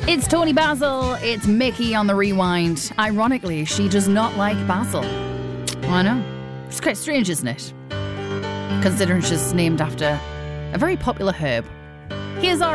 It's Tony Basil. It's Mickey on the rewind. Ironically, she does not like basil. I know. It's quite strange, isn't it? Considering she's named after a very popular herb. Here's our